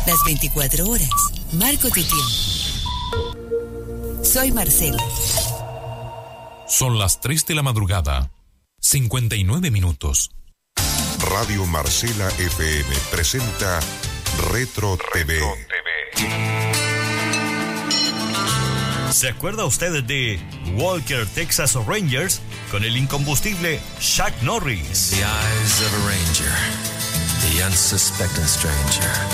Las 24 horas. Marco tu tiempo. Soy Marcela. Son las 3 de la madrugada. 59 minutos. Radio Marcela FM presenta Retro TV. ¿Se acuerda usted de Walker Texas Rangers con el incombustible Chuck Norris? The eyes of a ranger, the unsuspecting stranger.